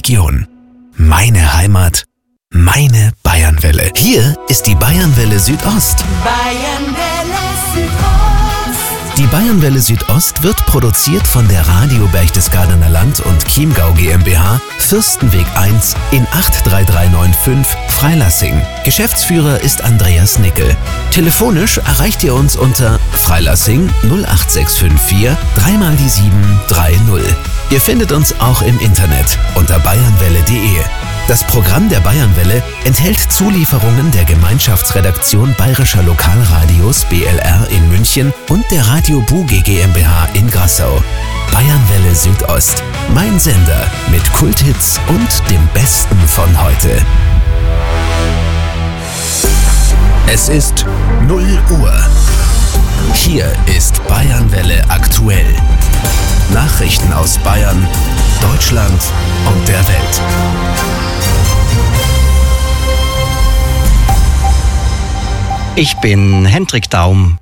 Region. Meine Heimat, meine Bayernwelle. Hier ist die Bayernwelle Südost. Bayernwelle Südost. Die Bayernwelle Südost wird produziert von der Radio Berchtesgadener Land und Chiemgau GmbH, Fürstenweg 1 in 83395 Freilassing. Geschäftsführer ist Andreas Nickel. Telefonisch erreicht ihr uns unter Freilassing 08654 3x730. Ihr findet uns auch im Internet unter bayernwelle.de. Das Programm der Bayernwelle enthält Zulieferungen der Gemeinschaftsredaktion Bayerischer Lokalradios BLR in München und der Radio Buge GmbH in Grassau. Bayernwelle Südost, mein Sender mit Kulthits und dem Besten von heute. Es ist 0 Uhr. Hier ist Bayernwelle aktuell. Nachrichten aus Bayern, Deutschland und der Welt. Ich bin Hendrik Daum.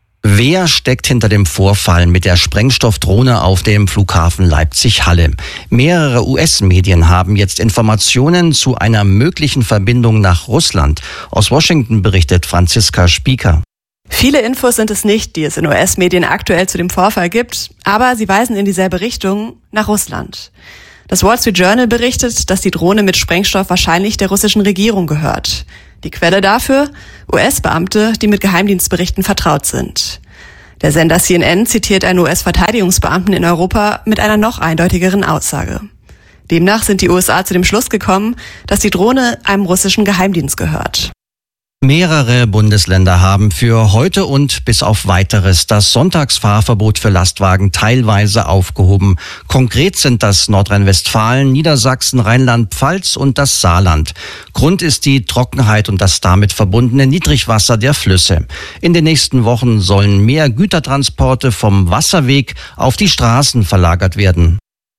Wer steckt hinter dem Vorfall mit der Sprengstoffdrohne auf dem Flughafen Leipzig-Halle? Mehrere US-Medien haben jetzt Informationen zu einer möglichen Verbindung nach Russland. Aus Washington berichtet Franziska Spieker. Viele Infos sind es nicht, die es in US-Medien aktuell zu dem Vorfall gibt, aber sie weisen in dieselbe Richtung, nach Russland. Das Wall Street Journal berichtet, dass die Drohne mit Sprengstoff wahrscheinlich der russischen Regierung gehört. Die Quelle dafür? US-Beamte, die mit Geheimdienstberichten vertraut sind. Der Sender CNN zitiert einen US-Verteidigungsbeamten in Europa mit einer noch eindeutigeren Aussage. Demnach sind die USA zu dem Schluss gekommen, dass die Drohne einem russischen Geheimdienst gehört. Mehrere Bundesländer haben für heute und bis auf Weiteres das Sonntagsfahrverbot für Lastwagen teilweise aufgehoben. Konkret sind das Nordrhein-Westfalen, Niedersachsen, Rheinland-Pfalz und das Saarland. Grund ist die Trockenheit und das damit verbundene Niedrigwasser der Flüsse. In den nächsten Wochen sollen mehr Gütertransporte vom Wasserweg auf die Straßen verlagert werden.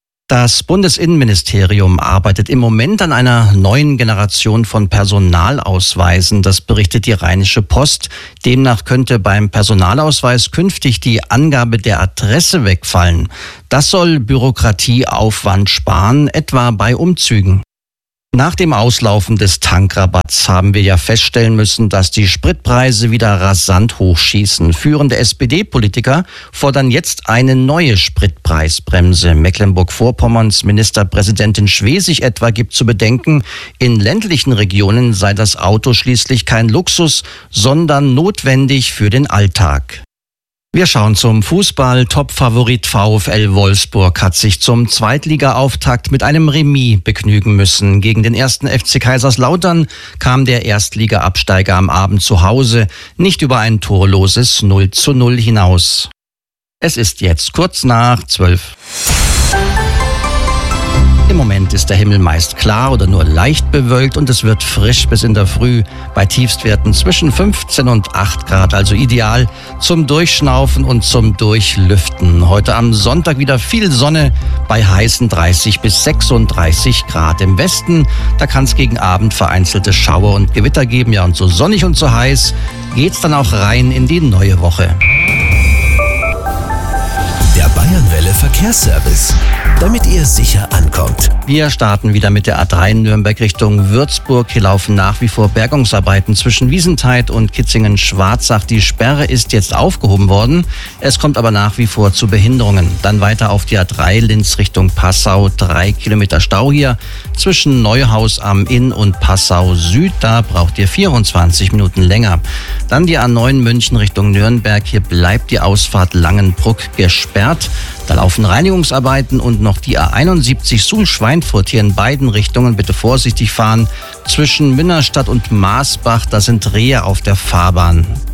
Das Bundesinnenministerium arbeitet im Moment an einer neuen Generation von Personalausweisen. Das berichtet die Rheinische Post. Demnach könnte beim Personalausweis künftig die Angabe der Adresse wegfallen. Das soll Bürokratieaufwand sparen, etwa bei Umzügen. Nach dem Auslaufen des Tankrabatts haben wir ja feststellen müssen, dass die Spritpreise wieder rasant hochschießen. Führende SPD-Politiker fordern jetzt eine neue Spritpreisbremse. Mecklenburg-Vorpommerns Ministerpräsidentin Schwesig etwa gibt zu bedenken, in ländlichen Regionen sei das Auto schließlich kein Luxus, sondern notwendig für den Alltag. Wir schauen zum Fußball. Top-Favorit VfL Wolfsburg hat sich zum Zweitliga-Auftakt mit einem Remis begnügen müssen. Gegen den 1. FC Kaiserslautern kam der Erstliga-Absteiger am Abend zu Hause nicht über ein torloses 0:0 hinaus. Es ist jetzt kurz nach 12. Im Moment ist der Himmel meist klar oder nur leicht bewölkt und es wird frisch bis in der Früh bei Tiefstwerten zwischen 15 und 8 Grad, also ideal zum Durchschnaufen und zum Durchlüften. Heute am Sonntag wieder viel Sonne bei heißen 30 bis 36 Grad. Im Westen, da kann es gegen Abend vereinzelte Schauer und Gewitter geben. Ja, und so sonnig und so heiß geht's dann auch rein in die neue Woche. Der Bayernwelle Verkehrsservice, damit ihr sicher ankommt. Wir starten wieder mit der A3 Nürnberg Richtung Würzburg. Hier laufen nach wie vor Bergungsarbeiten zwischen Wiesentheid und Kitzingen-Schwarzach. Die Sperre ist jetzt aufgehoben worden. Es kommt aber nach wie vor zu Behinderungen. Dann weiter auf die A3 Linz Richtung Passau. 3 Kilometer Stau hier zwischen Neuhaus am Inn und Passau Süd. Da braucht ihr 24 Minuten länger. Dann die A9 München Richtung Nürnberg. Hier bleibt die Ausfahrt Langenbruck gesperrt. Da laufen Reinigungsarbeiten und noch die A71 Suhl-Schweinfurt hier in beiden Richtungen. Bitte vorsichtig fahren. Zwischen Münnerstadt und Maasbach, da sind Rehe auf der Fahrbahn.